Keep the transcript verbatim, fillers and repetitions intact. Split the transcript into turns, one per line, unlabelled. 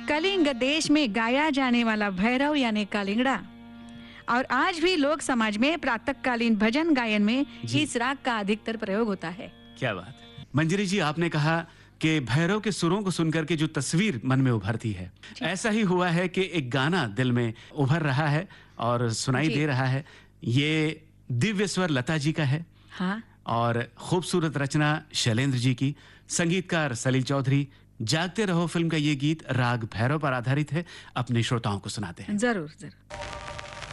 कलिंग देश में गाया जाने वाला भैरव यानी कालिंगड़ा, और आज भी लोक समाज में प्रातःकालीन भजन गायन में इस राग का अधिकतर प्रयोग होता है।
क्या बात है। मंजरी जी, आपने कहा कि भैरव के सुरों को सुनकर के जो तस्वीर मन में उभरती है, ऐसा ही हुआ है कि एक गाना दिल में उभर रहा है और सुनाई दे रहा है। ये दिव्य स्वर लता जी का है।
हाँ।
और खूबसूरत रचना शैलेंद्र जी की, संगीतकार सलील चौधरी। जागते रहो फिल्म का ये गीत राग भैरव पर आधारित है। अपने श्रोताओं को सुनाते हैं।
जरूर जरूर।